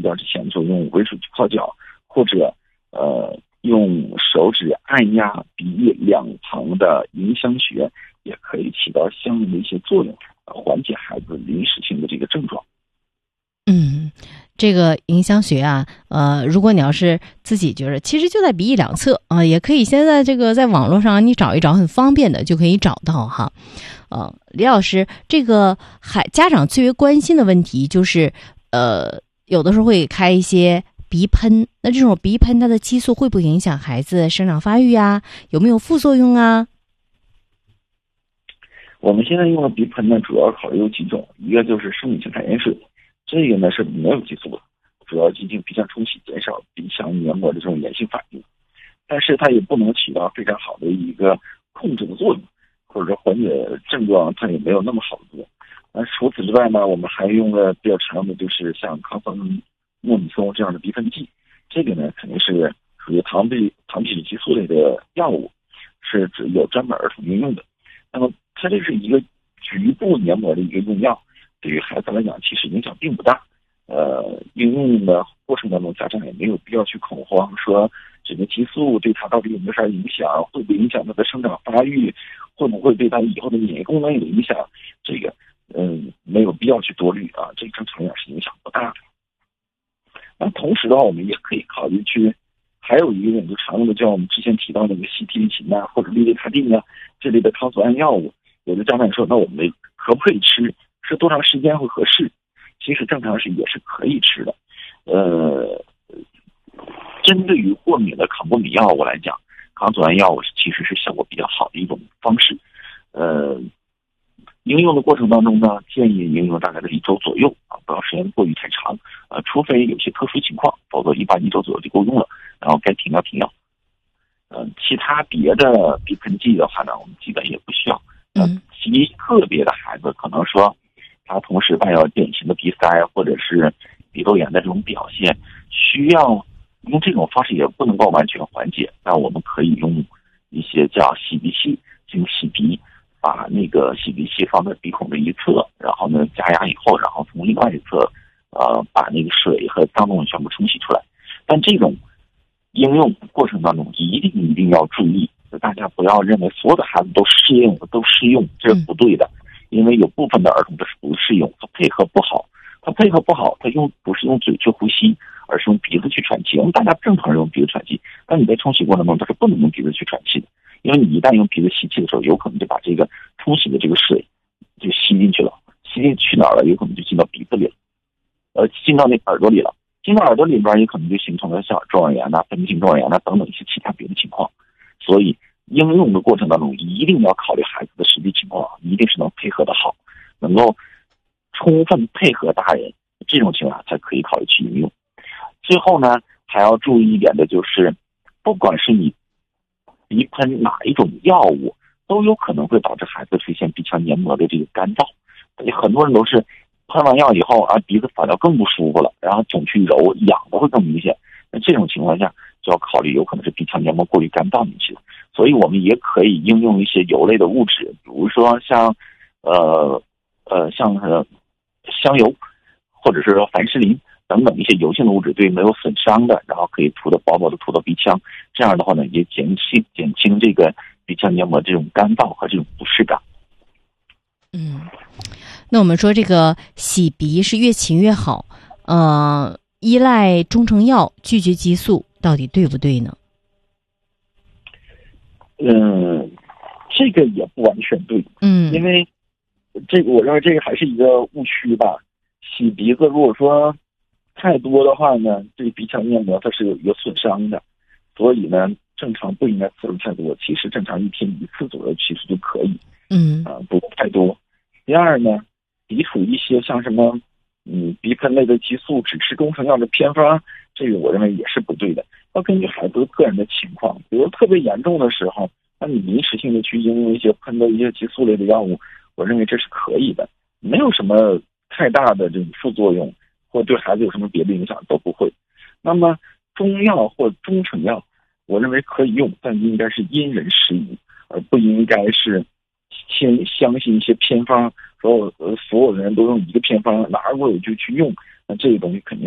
脚之前就用温水去泡脚，或者用手指按压鼻翼两旁的迎香穴，也可以起到相应的一些作用，缓解孩子临时性的这个症状。 这个迎香穴啊，如果你要是自己觉得其实就在鼻翼两侧啊，也可以现在这个在网络上你找一找，很方便的就可以找到哈。李老师，这个家长最为关心的问题就是，有的时候会开一些鼻喷，那这种鼻喷它的激素会不会影响孩子生长发育啊？有没有副作用啊？ 我们现在用的鼻喷呢，主要考虑有几种，一个就是生理性含盐水。这个呢是没有激素的，主要进行鼻腔冲洗，减少鼻腔黏膜的这种炎性反应，但是它也不能起到非常好的一个控制的作用，或者说缓解症状，它也没有那么好的作用。除此之外呢，我们还用了比较常用的就是像康芬莫米松这样的鼻喷剂，这个呢肯定是属于糖皮质激素类的药物，是指有专门儿童应用的。那么它这是一个局部黏膜的一个用药，对于孩子来讲其实影响并不大。应用的过程当中，家长也没有必要去恐慌，说这个激素对他到底有没有啥影响，会不会影响他的生长发育，会不会对他以后的免疫功能有影响，这个没有必要去多虑啊，这个正常来讲是影响不大的。那同时的话，我们也可以考虑去，还有一个就常用的叫我们之前提到那个西替利嗪啊，或者利雷他定啊这类的抗组胺药物，有的家长说，那我们可不可以吃？吃多长时间会合适？其实正常也是可以吃的。针对于过敏的抗过敏药物来讲，抗组胺药物其实是效果比较好的一种方式。应用的过程当中呢，建议应用大概在1周左右啊，不要时间过于太长。除非有些特殊情况，否则1周左右就够用了。然后该停药停药。其他别的鼻喷剂的话呢，我们基本也不需要。极个别的孩子可能说，他同时伴有典型的鼻塞或者是鼻窦炎的这种表现，需要用这种方式也不能够完全缓解。那我们可以用一些叫洗鼻器进行洗鼻，把那个洗鼻器放在鼻孔的一侧，然后呢加压以后，然后从另外一侧把那个水和脏东西全部冲洗出来。但这种应用过程当中一定要注意，大家不要认为所有的孩子都适用，这是不对的。因为有部分的儿童它是不适用，他配合不好，他不是用嘴去呼吸，而是用鼻子去喘气。我们大家正常人用鼻子喘气，但你在冲洗过程中它是不能用鼻子去喘气的，因为你一旦用鼻子吸气的时候，有可能就把这个冲洗的这个水就吸进去了，吸进去哪儿了？有可能就进到鼻子里了，进到那耳朵里了，进到耳朵里边也可能就形成了像中耳炎分泌性中耳炎等等一些其他别的情况。所以应用的过程当中一定要考虑孩子的实际情况，一定是能配合的好，能够充分配合大人，这种情况才可以考虑去应用。最后呢，还要注意一点的就是，不管是你鼻喷哪一种药物，都有可能会导致孩子出现鼻腔黏膜的这个干燥。很多人都是喷完药以后鼻子反倒更不舒服了，然后总去揉，痒的会更明显。那这种情况下就要考虑有可能是鼻腔黏膜过于干燥引起的。所以我们也可以应用一些油类的物质，比如说像香油，或者是说凡士林等等一些油性的物质，对没有损伤的，然后可以涂的薄薄的涂到鼻腔，这样的话呢，也减轻这个鼻腔黏膜这种干燥和这种不适感。 那我们说这个洗鼻是越勤越好，依赖中成药拒绝激素，到底对不对呢？ 这个也不完全对，因为这个我认为这个还是一个误区吧。洗鼻子如果说太多的话呢，对鼻腔黏膜它是有一个损伤的，所以呢正常不应该次数太多，其实正常1天1次左右其实就可以，不太多。第二呢，抵触一些像什么鼻喷类的激素只吃中成药的偏方，这个我认为也是不对的。要根据孩子个人的情况，比如特别严重的时候，那你临时性的去应用一些喷的一些激素类的药物，我认为这是可以的，没有什么太大的这种副作用，或对孩子有什么别的影响都不会。那么中药或中成药，我认为可以用，但应该是因人施宜，而不应该是先相信一些偏方，说所有的人都用一个偏方，哪儿我有就去用，那这个东西肯定